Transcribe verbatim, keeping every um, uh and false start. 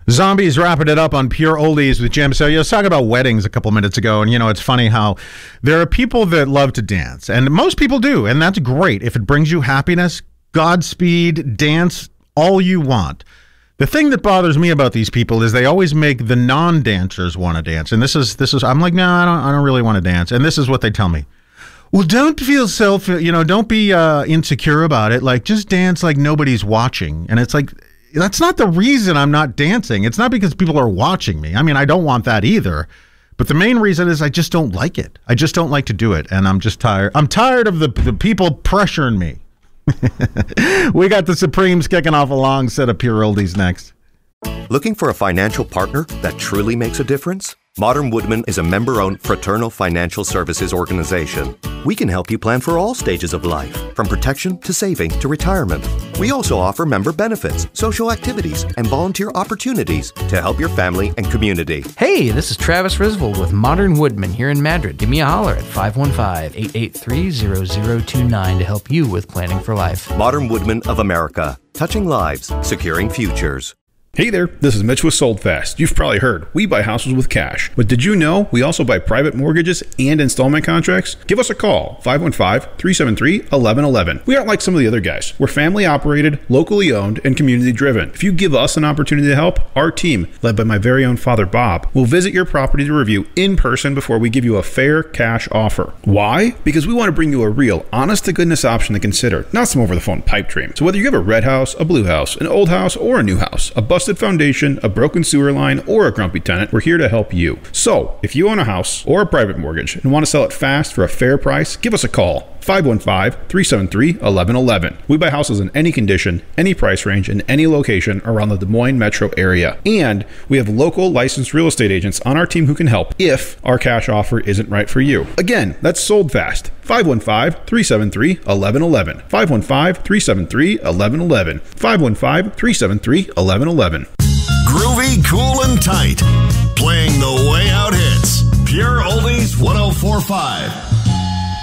Zombies wrapping it up on Pure Oldies with Jim. So you was talking about weddings a couple minutes ago, and you know, it's funny how there are people that love to dance, and most people do, and that's great. If it brings you happiness, Godspeed, dance all you want. The thing that bothers me about these people is they always make the non-dancers want to dance, and this is this is I'm like, no, I don't I don't really want to dance, and this is what they tell me. Well, don't feel self, you know, don't be uh, insecure about it. Like, just dance like nobody's watching, and it's like, that's not the reason I'm not dancing. It's not because people are watching me. I mean, I don't want that either. But the main reason is I just don't like it. I just don't like to do it. And I'm just tired. I'm tired of the, the people pressuring me. We got the Supremes kicking off a long set of Pure Oldies next. Looking for a financial partner that truly makes a difference? Modern Woodmen is a member-owned fraternal financial services organization. We can help you plan for all stages of life, from protection to saving to retirement. We also offer member benefits, social activities, and volunteer opportunities to help your family and community. Hey, this is Travis Risvold with Modern Woodmen here in Madrid. Give me a holler at five one five, eight eight three, zero zero two nine to help you with planning for life. Modern Woodmen of America, touching lives, securing futures. Hey there, this is Mitch with Sold Fast. You've probably heard, we buy houses with cash. But did you know we also buy private mortgages and installment contracts? Give us a call, five one five, three seven three, one one one one. We aren't like some of the other guys. We're family operated, locally owned, and community driven. If you give us an opportunity to help, our team, led by my very own father Bob, will visit your property to review in person before we give you a fair cash offer. Why? Because we want to bring you a real, honest-to-goodness option to consider, not some over-the-phone pipe dream. So whether you have a red house, a blue house, an old house, or a new house, a busted foundation, a broken sewer line, or a grumpy tenant, we're here to help you. So, if you own a house or a private mortgage and want to sell it fast for a fair price, give us a call, five one five, three seven three, one one one one. We buy houses in any condition, any price range, and any location around the Des Moines metro area. And we have local licensed real estate agents on our team who can help if our cash offer isn't right for you. Again, that's Sold Fast. five one five, three seven three, one one one one. five one five, three seven three, one one one one. five one five, three seven three, one one one one. Groovy, cool, and tight. Playing the way out hits. Pure Oldies one oh four point five.